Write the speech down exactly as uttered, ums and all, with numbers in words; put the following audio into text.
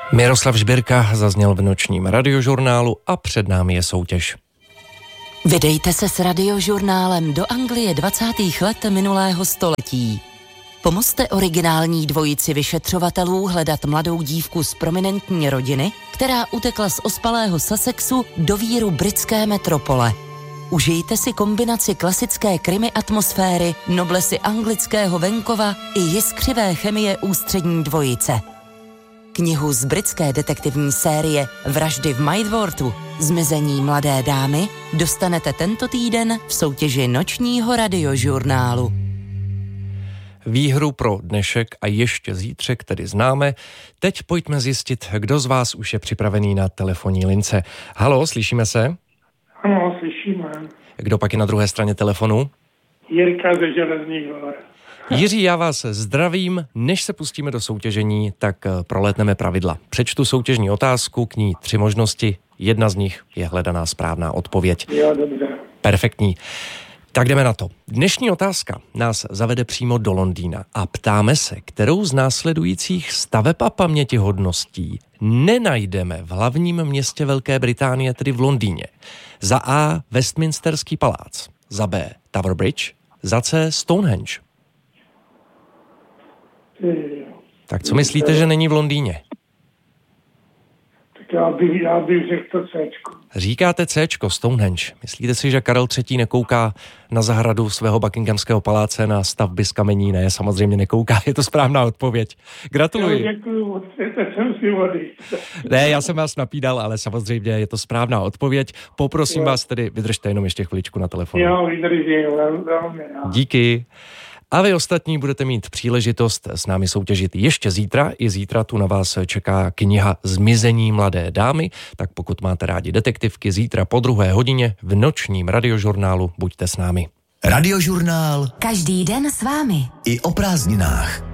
Miroslav Žbirka zazněl v nočním radiožurnálu a před námi je soutěž. Vydejte se s radiožurnálem do Anglie dvacátých let minulého století. Pomozte originální dvojici vyšetřovatelů hledat mladou dívku z prominentní rodiny, která utekla z ospalého Sussexu do víru britské metropole. Užijte si kombinaci klasické krimi atmosféry, noblesy anglického venkova i jiskřivé chemie ústřední dvojice. Knihu z britské detektivní série Vraždy v Maidworthu, Zmizení mladé dámy, dostanete tento týden v soutěži nočního radiožurnálu. Výhru pro dnešek a ještě zítřek tedy známe. Teď pojďme zjistit, kdo z vás už je připravený na telefonní lince. Haló, slyšíme se? Ano, slyšíme. Kdo pak je na druhé straně telefonu? Jirka ze Železných Hor. Jiří, já vás zdravím. Než se pustíme do soutěžení, tak proletneme pravidla. Přečtu soutěžní otázku, k ní tři možnosti. Jedna z nich je hledaná správná odpověď. Jo, dobře. Perfektní. Tak jdeme na to. Dnešní otázka nás zavede přímo do Londýna a ptáme se, kterou z následujících staveb a pamětihodností nenajdeme v hlavním městě Velké Británie, tedy v Londýně. Za A. Westminsterský palác, za B. Tower Bridge, za C. Stonehenge. Tak co myslíte, že není v Londýně? Tak já bych, já bych řekl to Cčko. Říkáte Cčko, Stonehenge. Myslíte si, že Karel třetí nekouká na zahradu svého Buckinghamského paláce na stavby z kamení? Ne, samozřejmě nekouká, je to správná odpověď. Gratuluji. Jo, děkuju, odstřete jsem si vody. Ne, já jsem vás napídal, ale samozřejmě je to správná odpověď. Poprosím jo. vás tedy, vydržte jenom ještě chviličku na telefonu. Jo, vydržím, velmi. Díky. A vy ostatní budete mít příležitost s námi soutěžit ještě zítra. I zítra tu na vás čeká kniha Zmizení mladé dámy, tak pokud máte rádi detektivky, zítra po druhé hodině v nočním radiožurnálu buďte s námi. Radiožurnál. Každý den s vámi. I o prázdninách.